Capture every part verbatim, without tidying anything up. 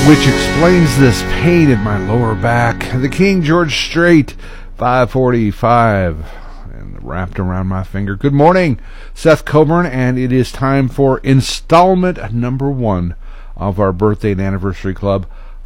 which explains this pain in my lower back. The King George Strait, five forty-five, and wrapped around my finger. Good morning, Seth Coburn, and it is time for installment number one of our birthday and anniversary club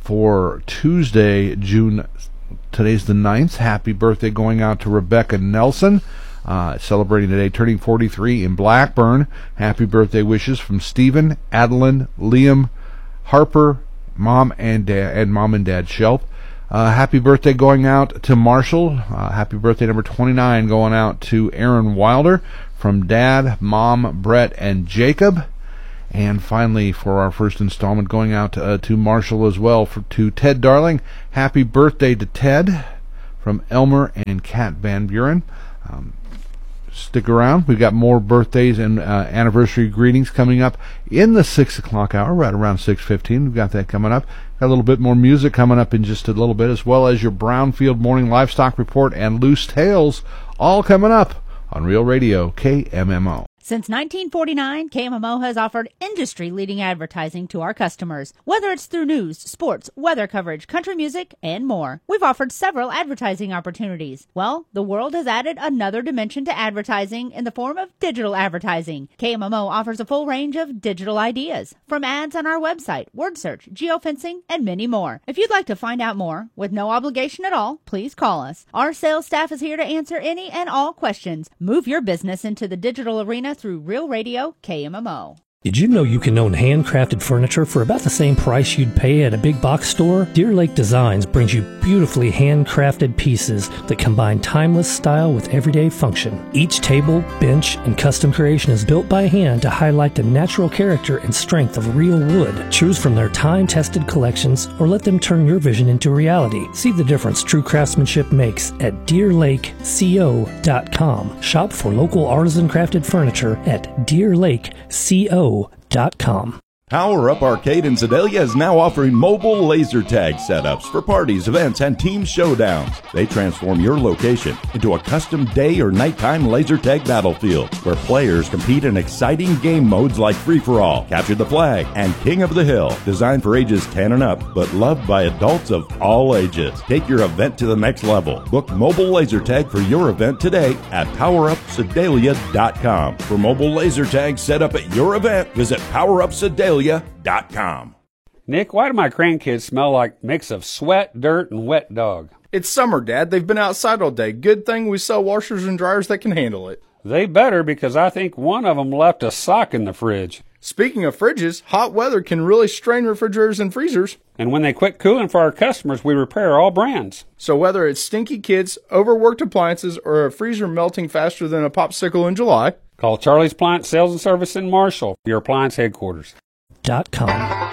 for Tuesday, June. Today's the ninth. Happy birthday going out to Rebecca Nelson, uh, celebrating today, turning forty-three in Blackburn. Happy birthday wishes from Stephen, Adeline, Liam, Harper, mom and dad, and mom and dad Shelp. Uh, happy birthday going out to Marshall. Uh, happy birthday number twenty-nine going out to Aaron Wilder from dad, mom, Brett, and Jacob. And finally, for our first installment, going out uh, to Marshall as well, for, to Ted Darling. Happy birthday to Ted from Elmer and Kat Van Buren. Um, stick around. We've got more birthdays and uh, anniversary greetings coming up in the six o'clock hour, right around six fifteen. We've got that coming up. Got a little bit more music coming up in just a little bit, as well as your Brownfield Morning Livestock Report and Loose Tales, all coming up on Real Radio K M M O. Since nineteen forty-nine, K M M O has offered industry-leading advertising to our customers, whether it's through news, sports, weather coverage, country music, and more. We've offered several advertising opportunities. Well, the world has added another dimension to advertising in the form of digital advertising. K M M O offers a full range of digital ideas, from ads on our website, word search, geofencing, and many more. If you'd like to find out more, with no obligation at all, please call us. Our sales staff is here to answer any and all questions. Move your business into the digital arena through Real Radio K M M O. Did you know you can own handcrafted furniture for about the same price you'd pay at a big box store? Deer Lake Designs brings you beautifully handcrafted pieces that combine timeless style with everyday function. Each table, bench, and custom creation is built by hand to highlight the natural character and strength of real wood. Choose from their time-tested collections or let them turn your vision into reality. See the difference true craftsmanship makes at deer lake co dot com. Shop for local artisan crafted furniture at deer lake co dot com. Power Up Arcade in Sedalia is now offering mobile laser tag setups for parties, events, and team showdowns. They transform your location into a custom day or nighttime laser tag battlefield where players compete in exciting game modes like Free-for-All, Capture the Flag, and King of the Hill. Designed for ages ten and up, but loved by adults of all ages. Take your event to the next level. Book mobile laser tag for your event today at power up sedalia dot com. For mobile laser tags set up at your event, visit power up sedalia dot com. Nick, why do my grandkids smell like a mix of sweat, dirt, and wet dog? It's summer, Dad. They've been outside all day. Good thing we sell washers and dryers that can handle it. They better, because I think one of them left a sock in the fridge. Speaking of fridges, hot weather can really strain refrigerators and freezers. And when they quit cooling for our customers, we repair all brands. So whether it's stinky kids, overworked appliances, or a freezer melting faster than a popsicle in July, call Charlie's Appliance Sales and Service in Marshall, your appliance headquarters. Dot com.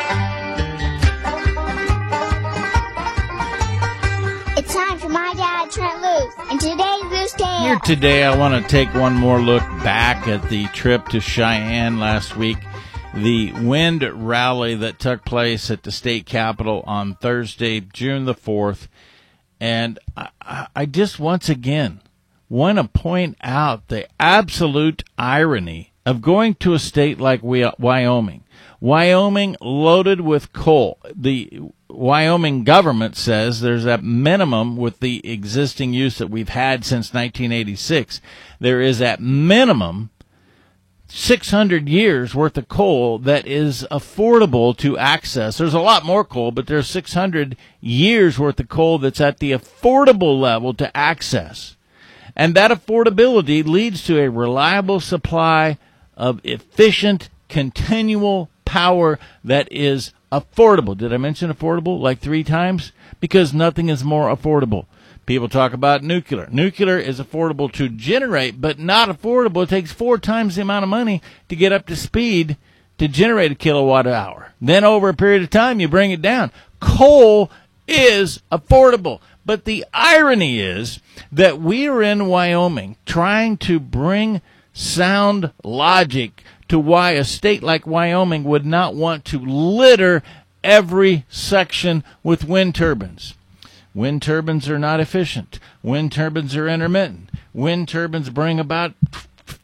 It's time for My Dad Trent Loose, and today's Loose Tale. Here today, I want to take one more look back at the trip to Cheyenne last week, the wind rally that took place at the state capitol on Thursday, June the fourth, and I, I just once again want to point out the absolute irony of going to a state like Wyoming. Wyoming loaded with coal. The Wyoming government says there's a minimum with the existing use that we've had since nineteen eighty-six. There is at minimum six hundred years worth of coal that is affordable to access. There's a lot more coal, but there's six hundred years worth of coal that's at the affordable level to access. And that affordability leads to a reliable supply of efficient, continual power that is affordable. Did I mention affordable like three times? Because nothing is more affordable. People talk about nuclear. Nuclear is affordable to generate, but not affordable. It takes four times the amount of money to get up to speed to generate a kilowatt hour. Then over a period of time, you bring it down. Coal is affordable. But the irony is that we are in Wyoming trying to bring sound logic to why a state like Wyoming would not want to litter every section with wind turbines. Wind turbines are not efficient. Wind turbines are intermittent. Wind turbines bring about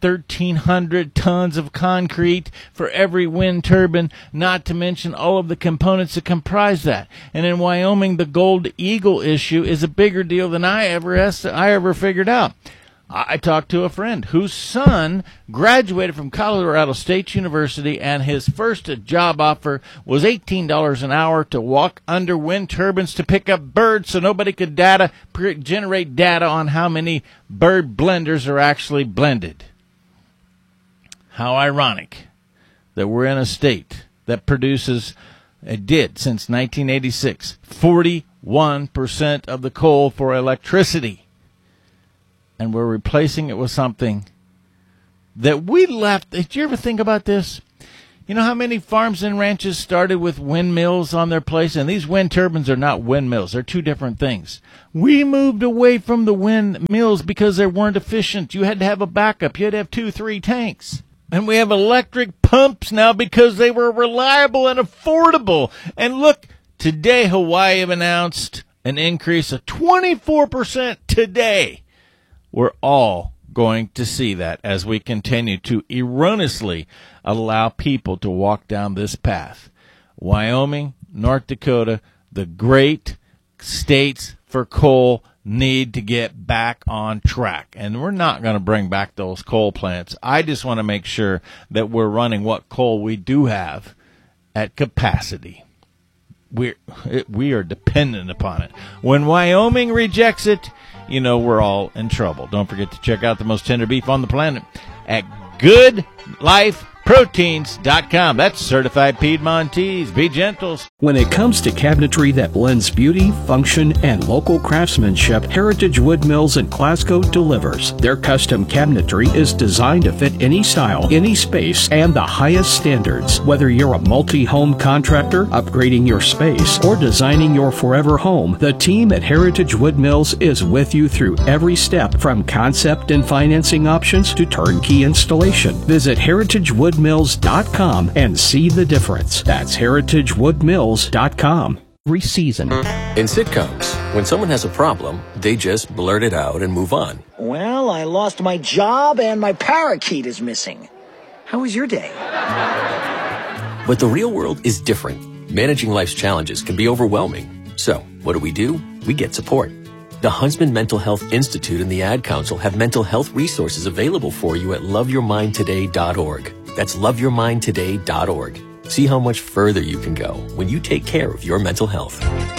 thirteen hundred tons of concrete for every wind turbine, not to mention all of the components that comprise that. And in Wyoming, the Gold Eagle issue is a bigger deal than I ever I ever figured out. I talked to a friend whose son graduated from Colorado State University, and his first job offer was eighteen dollars an hour to walk under wind turbines to pick up birds so nobody could data generate data on how many bird blenders are actually blended. How ironic that we're in a state that produces, it did since nineteen eighty-six, forty-one percent of the coal for electricity. And we're replacing it with something that we left. Did you ever think about this? You know how many farms and ranches started with windmills on their place? And these wind turbines are not windmills. They're two different things. We moved away from the windmills because they weren't efficient. You had to have a backup. You had to have two, three tanks. And we have electric pumps now because they were reliable and affordable. And look, today Hawaii have announced an increase of twenty-four percent today. We're all going to see that as we continue to erroneously allow people to walk down this path. Wyoming, North Dakota, the great states for coal need to get back on track. And we're not going to bring back those coal plants. I just want to make sure that we're running what coal we do have at capacity. We're, it, we are dependent upon it. When Wyoming rejects it, you know we're all in trouble. Don't forget to check out the most tender beef on the planet at good life proteins dot com. That's certified Piedmontese. Be gentle. When it comes to cabinetry that blends beauty, function, and local craftsmanship, Heritage Wood Mills in Glasgow delivers. Their custom cabinetry is designed to fit any style, any space, and the highest standards. Whether you're a multi-home contractor, upgrading your space, or designing your forever home, the team at Heritage Wood Mills is with you through every step, from concept and financing options to turnkey installation. Visit heritage wood mills dot com and see the difference. That's heritage wood mills dot com. Every season. In sitcoms, when someone has a problem, they just blurt it out and move on. Well, I lost my job and my parakeet is missing. How was your day? But the real world is different. Managing life's challenges can be overwhelming. So, what do we do? We get support. The Huntsman Mental Health Institute and the Ad Council have mental health resources available for you at love your mind today dot org. That's love your mind today dot org. See how much further you can go when you take care of your mental health.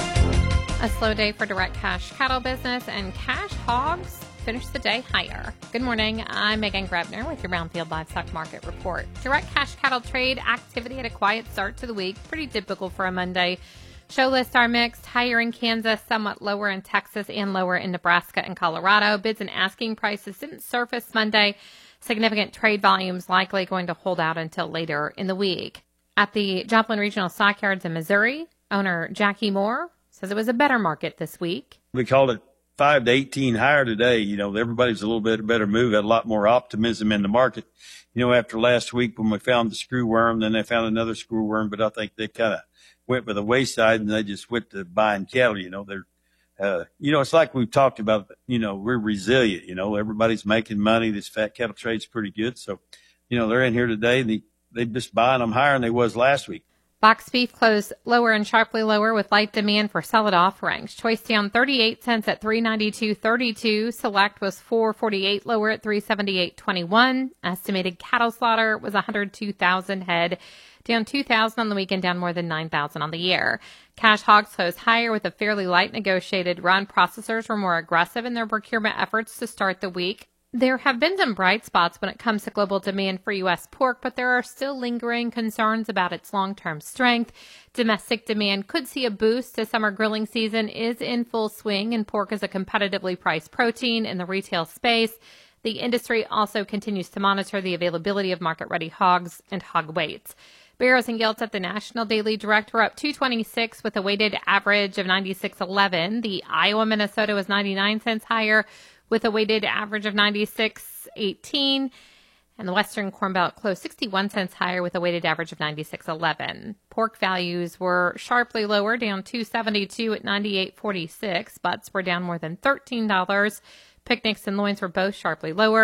A slow day for direct cash cattle business, and cash hogs finished the day higher. Good morning. I'm Megan Grebner with your Brownfield Livestock Market Report. Direct cash cattle trade activity had a quiet start to the week, pretty typical for a Monday. Show lists are mixed, higher in Kansas, somewhat lower in Texas, and lower in Nebraska and Colorado. Bids and asking prices didn't surface Monday. Significant trade volumes likely going to hold out until later in the week. At the Joplin Regional Stockyards in Missouri, owner Jackie Moore says it was a better market this week. We called it five to eighteen higher today. You know, everybody's a little bit better move, had a lot more optimism in the market. You know, after last week when we found the screw worm, then they found another screw worm, but I think they kind of went by the wayside and they just went to buying cattle. You know, they're, uh, you know, it's like we've talked about, you know, we're resilient, you know, everybody's making money. This fat cattle trade's pretty good. So, you know, they're in here today. They, they're just buying them higher than they was last week. Box beef closed lower and sharply lower with light demand for solid offerings. Choice down thirty-eight cents at three ninety-two thirty-two. Select was four forty-eight lower at three seventy-eight twenty-one. Estimated cattle slaughter was one hundred two thousand head, down two thousand on the weekend, down more than nine thousand on the year. Cash hogs closed higher with a fairly light negotiated run. Processors were more aggressive in their procurement efforts to start the week. There have been some bright spots when it comes to global demand for U S pork, but there are still lingering concerns about its long-term strength. Domestic demand could see a boost as summer grilling season is in full swing, and pork is a competitively priced protein in the retail space. The industry also continues to monitor the availability of market-ready hogs and hog weights. Barrows and Gilts at the National Daily Direct were up two twenty-six with a weighted average of ninety-six eleven. The Iowa Minnesota was ninety-nine cents higher with a weighted average of ninety-six eighteen. And the Western Corn Belt closed sixty-one cents higher with a weighted average of ninety-six eleven. Pork values were sharply lower, down two seventy-two at ninety-eight forty-six. Butts were down more than thirteen dollars. Picnics and loins were both sharply lower.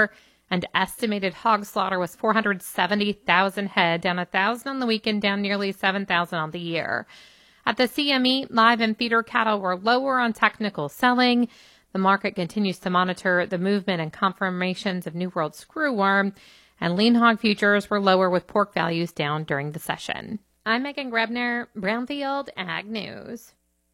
and estimated hog slaughter was four hundred seventy thousand head, down one thousand on the weekend, down nearly seven thousand on the year. At the C M E, live and feeder cattle were lower on technical selling. The market continues to monitor the movement and confirmations of New World screwworm, and lean hog futures were lower with pork values down during the session. I'm Megan Grebner, Brownfield Ag News.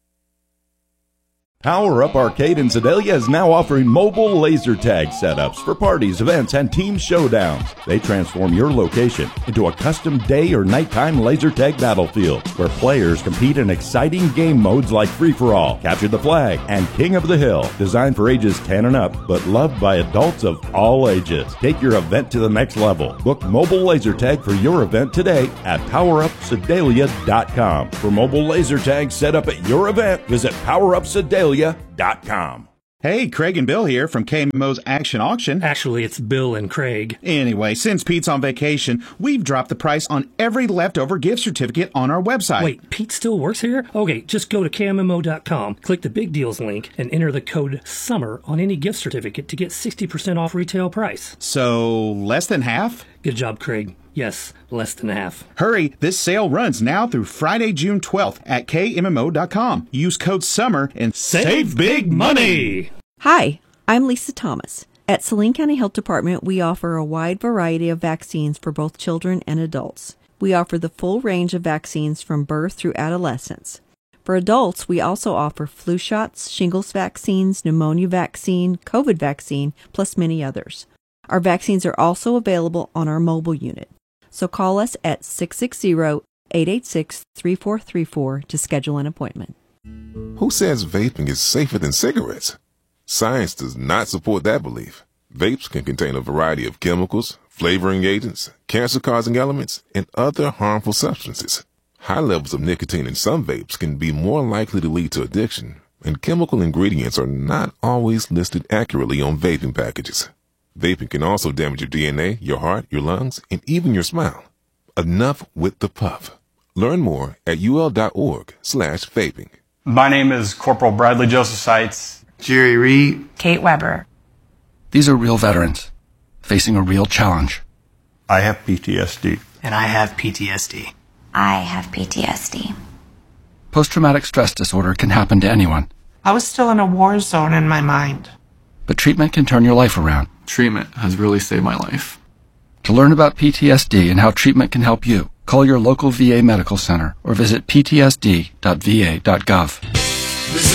Power Up Arcade in Sedalia is now offering mobile laser tag setups for parties, events, and team showdowns. They transform your location into a custom day or nighttime laser tag battlefield where players compete in exciting game modes like Free-for-All, Capture the Flag, and King of the Hill. Designed for ages ten and up, but loved by adults of all ages. Take your event to the next level. Book mobile laser tag for your event today at power up sedalia dot com. For mobile laser tag set up at your event, visit power up sedalia dot com. Hey, Craig and Bill here from K M O's Action Auction. Actually, it's Bill and Craig. Anyway, since Pete's on vacation, we've dropped the price on every leftover gift certificate on our website. Wait, Pete still works here? Okay, just go to K M M O dot com, click the Big Deals link, and enter the code SUMMER on any gift certificate to get sixty percent off retail price. So, less than half? Good job, Craig. Yes, less than half. Hurry, this sale runs now through Friday, June twelfth at K M M O dot com. Use code SUMMER and save, save big money! Hi, I'm Lisa Thomas. At Saline County Health Department, we offer a wide variety of vaccines for both children and adults. We offer the full range of vaccines from birth through adolescence. For adults, we also offer flu shots, shingles vaccines, pneumonia vaccine, COVID vaccine, plus many others. Our vaccines are also available on our mobile unit. So call us at six six zero, eight eight six, three four three four to schedule an appointment. Who says vaping is safer than cigarettes? Science does not support that belief. Vapes can contain a variety of chemicals, flavoring agents, cancer-causing elements, and other harmful substances. High levels of nicotine in some vapes can be more likely to lead to addiction, and chemical ingredients are not always listed accurately on vaping packages. Vaping can also damage your D N A, your heart, your lungs, and even your smile. Enough with the puff. Learn more at ul.org slash vaping. My name is Corporal Bradley Joseph Seitz. Jerry Reed. Kate Weber. These are real veterans facing a real challenge. I have P T S D. And I have P T S D. I have P T S D. Post-traumatic stress disorder can happen to anyone. I was still in a war zone in my mind. But treatment can turn your life around. Treatment has really saved my life. To learn about P T S D and how treatment can help you, call your local V A medical center or visit p t s d dot v a dot gov.